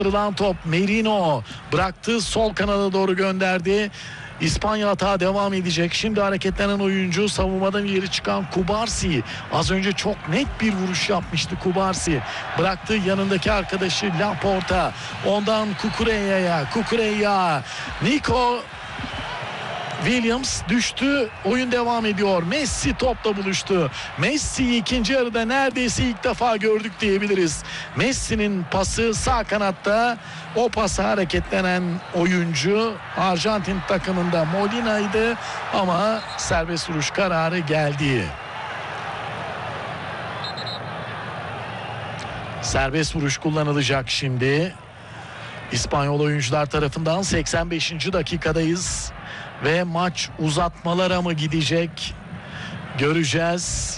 çıkarılan top Merino bıraktı, sol kanada doğru gönderdi. İspanya hata devam edecek. Şimdi hareketlenen oyuncu savunmadan ileri çıkan Kubarsi. Az önce çok net bir vuruş yapmıştı Kubarsi. Bıraktı yanındaki arkadaşı Laporta. Ondan Cucurella. Nico Williams düştü. Oyun devam ediyor. Messi topla buluştu. Messi'yi ikinci yarıda neredeyse ilk defa gördük diyebiliriz. Messi'nin pası sağ kanatta. O pası hareketlenen oyuncu Arjantin takımında Molina'ydı ama serbest vuruş kararı geldi. Serbest vuruş kullanılacak şimdi. İspanyol oyuncular tarafından 85. dakikadayız. Ve maç uzatmalara mı gidecek? Göreceğiz.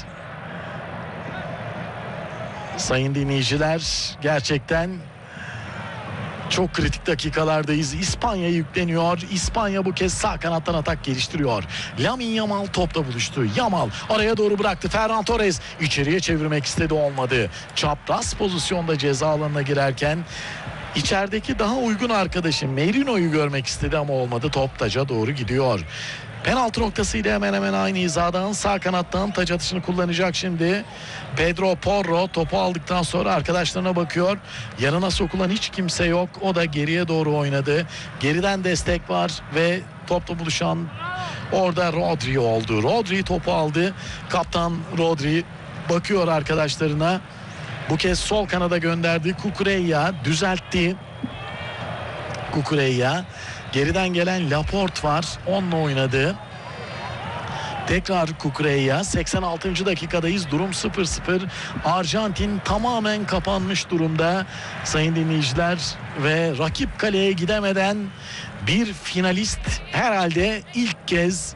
Sayın dinleyiciler, gerçekten çok kritik dakikalardayız. İspanya yükleniyor. İspanya bu kez sağ kanattan atak geliştiriyor. Lamine Yamal topla buluştu. Yamal araya doğru bıraktı. Ferran Torres içeriye çevirmek istedi, olmadı. Çapraz pozisyonda ceza alanına girerken İçerideki daha uygun arkadaşı Merino'yu görmek istedi ama olmadı. Top taca doğru gidiyor. Penaltı noktasıyla hemen hemen aynı hizadan sağ kanattan taç atışını kullanacak şimdi. Pedro Porro topu aldıktan sonra arkadaşlarına bakıyor. Yanına sokulan hiç kimse yok. O da geriye doğru oynadı. Geriden destek var ve topla buluşan orada Rodri oldu. Rodri topu aldı. Kaptan Rodri bakıyor arkadaşlarına. Bu kez sol kanada gönderdi. Cucurella düzeltti. Cucurella. Geriden gelen Laporte var. Onunla oynadı. Tekrar Cucurella. 86. dakikadayız. Durum 0-0. Arjantin tamamen kapanmış durumda. Sayın dinleyiciler, ve rakip kaleye gidemeden bir finalist herhalde ilk kez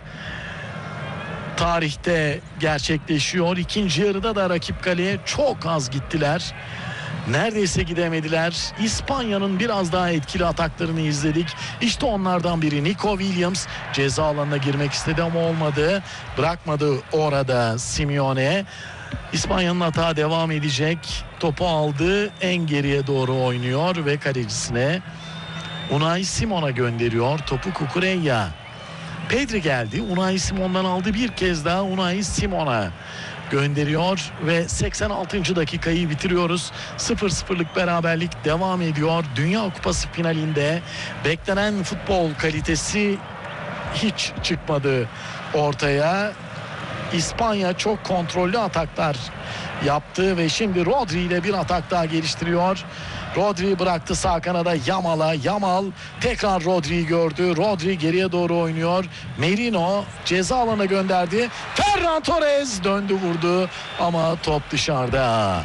tarihte gerçekleşiyor. İkinci yarıda da rakip kaleye çok az gittiler. Neredeyse gidemediler. İspanya'nın biraz daha etkili ataklarını izledik. İşte onlardan biri Nico Williams ceza alanına girmek istedi ama olmadı. Bırakmadı orada Simeone. İspanya'nın hata devam edecek. Topu aldı. En geriye doğru oynuyor ve kalecisine Unai Simon'a gönderiyor. Topu Cucurella. Pedri geldi. Unai Simon'dan aldı, bir kez daha Unai Simon'a gönderiyor ve 86. dakikayı bitiriyoruz. 0-0'lık beraberlik devam ediyor. Dünya Kupası finalinde beklenen futbol kalitesi hiç çıkmadı ortaya. İspanya çok kontrollü ataklar yaptı ve şimdi Rodri ile bir atak daha geliştiriyor. Rodri bıraktı sağ kanada Yamal'a. Yamal tekrar Rodri'yi gördü. Rodri geriye doğru oynuyor. Merino ceza alanına gönderdi. Ferran Torres döndü vurdu ama top dışarıda.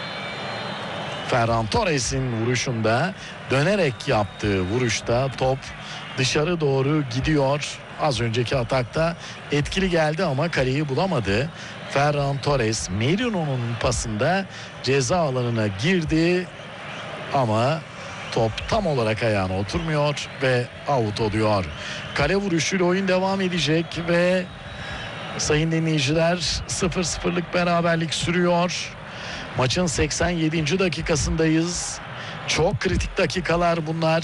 Ferran Torres'in vuruşunda, dönerek yaptığı vuruşta top dışarı doğru gidiyor. Az önceki atakta etkili geldi ama kaleyi bulamadı. Ferran Torres Merino'nun pasında ceza alanına girdi ama top tam olarak ayağına oturmuyor ve out oluyor. Kale vuruşuyla oyun devam edecek ve sayın dinleyiciler 0-0'lık beraberlik sürüyor. Maçın 87. dakikasındayız. Çok kritik dakikalar bunlar.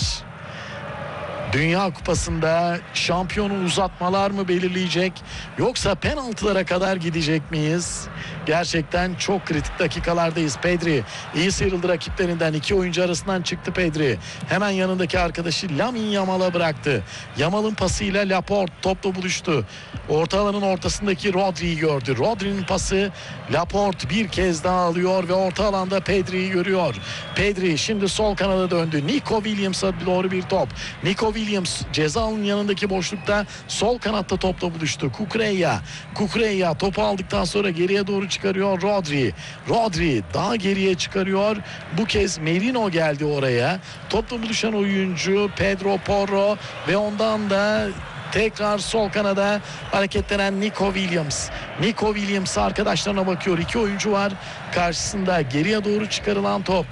Dünya Kupası'nda şampiyonu uzatmalar mı belirleyecek, yoksa penaltılara kadar gidecek miyiz? Gerçekten çok kritik dakikalardayız. Pedri iyi sıyrıldı rakiplerinden. İki oyuncu arasından çıktı Pedri. Hemen yanındaki arkadaşı Lamine Yamal'a bıraktı. Yamal'ın pasıyla Laporte topla buluştu. Orta alanın ortasındaki Rodri'yi gördü. Rodri'nin pası, Laporte bir kez daha alıyor ve orta alanda Pedri'yi görüyor. Pedri şimdi sol kanada döndü. Nico Williams'a doğru bir top. Nico Williams ceza alanının yanındaki boşlukta sol kanatta topla buluştu. Cucurella topu aldıktan sonra geriye doğru çıkarıyor Rodri. Rodri daha geriye çıkarıyor. Bu kez Merino geldi oraya. Topla buluşan oyuncu Pedro Porro ve ondan da tekrar sol kanada hareketlenen Nico Williams. Nico Williams arkadaşlarına bakıyor. İki oyuncu var karşısında. Geriye doğru çıkarılan top.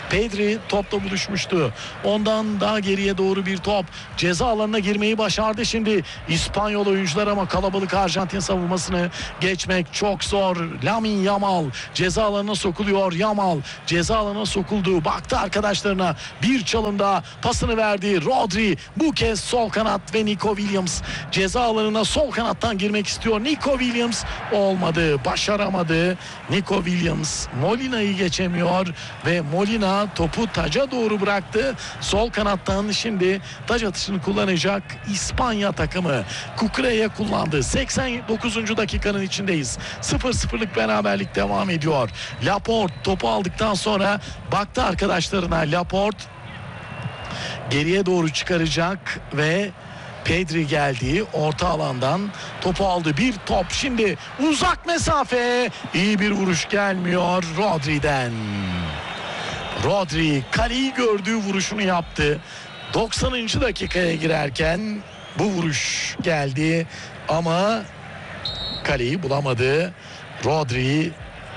Pedri topla buluşmuştu. Ondan daha geriye doğru bir top. Ceza alanına girmeyi başardı şimdi İspanyol oyuncular ama kalabalık Arjantin savunmasını geçmek çok zor. Lamine Yamal ceza alanına sokuluyor. Yamal ceza alanına sokuldu. Baktı arkadaşlarına. Bir çalım daha pasını verdi. Rodri bu kez sol kanat ve Nico Williams ceza alanına sol kanattan girmek istiyor. Nico Williams olmadı. Başaramadı. Nico Williams Molina'yı geçemiyor ve Molina topu taca doğru bıraktı. Sol kanattan şimdi taç atışını kullanacak İspanya takımı. Cucureya kullandı. 89. dakikanın içindeyiz. 0-0'lık beraberlik devam ediyor. Laporte topu aldıktan sonra baktı arkadaşlarına. Laporte geriye doğru çıkaracak ve Pedri geldi. Orta alandan topu aldı. Bir top şimdi uzak mesafe. İyi bir vuruş gelmiyor Rodri'den. Rodri kaleyi gördüğü vuruşunu yaptı. 90. dakikaya girerken bu vuruş geldi ama kaleyi bulamadı. Rodri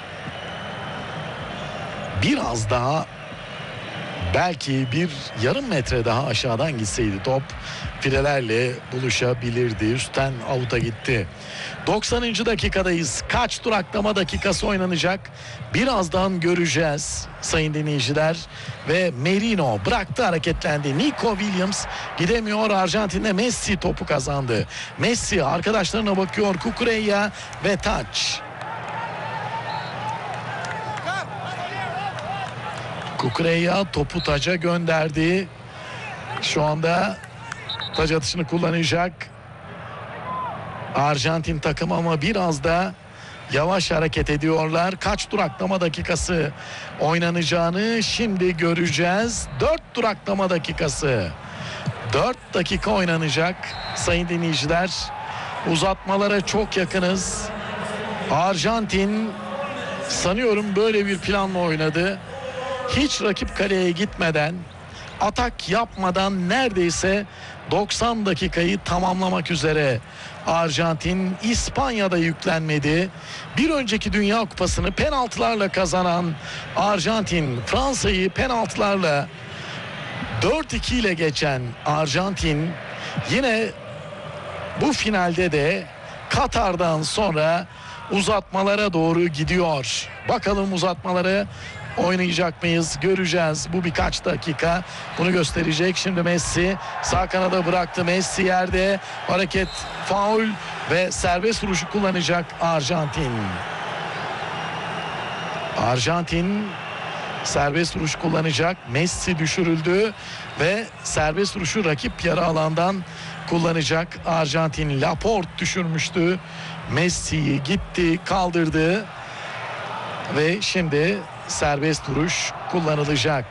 biraz daha, belki bir yarım metre daha aşağıdan gitseydi top filelerle buluşabilirdi. Üstten avuta gitti. 90. dakikadayız. Kaç duraklama dakikası oynanacak? Birazdan göreceğiz sayın dinleyiciler. Ve Merino bıraktı, hareketlendi. Nico Williams gidemiyor. Arjantin'de Messi topu kazandı. Messi arkadaşlarına bakıyor. Cucureya ve taç. Cucureya topu taca gönderdi. Şu anda taç atışını kullanacak Arjantin takımı ama biraz da yavaş hareket ediyorlar. Kaç duraklama dakikası oynanacağını şimdi göreceğiz. 4 duraklama dakikası. 4 dakika oynanacak sayın dinleyiciler. Uzatmalara çok yakınız. Arjantin sanıyorum böyle bir planla oynadı. Hiç rakip kaleye gitmeden, atak yapmadan neredeyse 90 dakikayı tamamlamak üzere Arjantin. İspanya'da yüklenmedi. Bir önceki Dünya Kupası'nı penaltılarla kazanan Arjantin, Fransa'yı penaltılarla 4-2 ile geçen Arjantin yine bu finalde de Katar'dan sonra uzatmalara doğru gidiyor. Bakalım uzatmaları oynayacak mıyız? Göreceğiz. Bu birkaç dakika bunu gösterecek. Şimdi Messi sağ kanada bıraktı. Messi yerde. Hareket, faul ve serbest vuruşu kullanacak Arjantin. Arjantin serbest vuruş kullanacak. Messi düşürüldü ve serbest vuruşu rakip yarı alandan kullanacak Arjantin. Laporte düşürmüştü. Messi'yi gitti, kaldırdı ve şimdi serbest vuruş kullanılacak.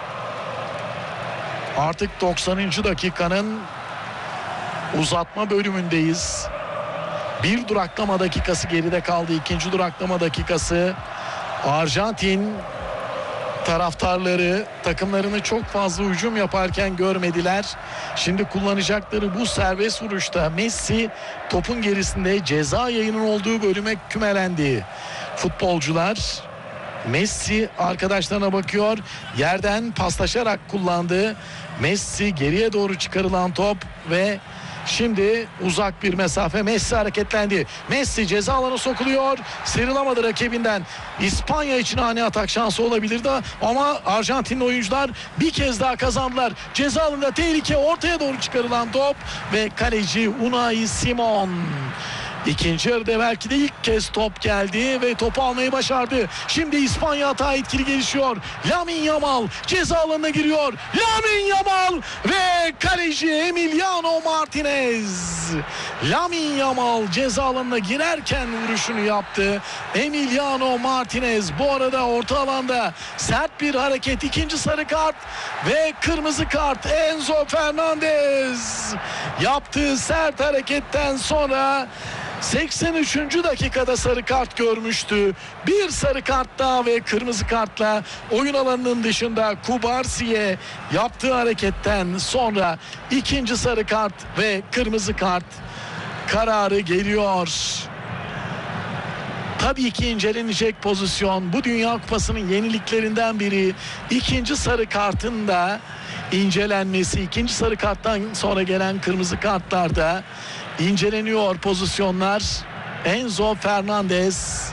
Artık 90. dakikanın uzatma bölümündeyiz. Bir duraklama dakikası geride kaldı. İkinci duraklama dakikası. Arjantin taraftarları takımlarını çok fazla hücum yaparken görmediler. Şimdi kullanacakları bu serbest vuruşta Messi topun gerisinde, ceza yayının olduğu bölüme kümelendi. Futbolcular, Messi arkadaşlarına bakıyor. Yerden paslaşarak kullandı. Messi geriye doğru çıkarılan top ve şimdi uzak bir mesafe. Messi hareketlendi. Messi ceza alanına sokuluyor. Sıyrılamadı rakibinden. İspanya için ani atak şansı olabilirdi ama Arjantinli oyuncular bir kez daha kazandılar. Ceza alanında tehlike, ortaya doğru çıkarılan top ve kaleci Unai Simon. İkinci yarıda belki de ilk kez top geldi ve topu almayı başardı. Şimdi İspanya hata etkili gelişiyor. Lamine Yamal ceza alanına giriyor. Lamine Yamal ve kaleci Emiliano Martinez. Lamine Yamal ceza alanına girerken vuruşunu yaptı. Emiliano Martinez bu arada orta alanda sert bir hareket. İkinci sarı kart ve kırmızı kart. Enzo Fernandez yaptığı sert hareketten sonra 83. dakikada sarı kart görmüştü. Bir sarı kart daha ve kırmızı kartla oyun alanının dışında Kubarsi'ye yaptığı hareketten sonra ikinci sarı kart ve kırmızı kart kararı geliyor. Tabii ki incelenecek pozisyon. Bu Dünya Kupası'nın yeniliklerinden biri. İkinci sarı kartın da incelenmesi, ikinci sarı karttan sonra gelen kırmızı kartlarda inceleniyor pozisyonlar. Enzo Fernandez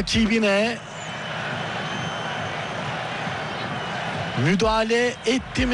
rakibine müdahale etti mi?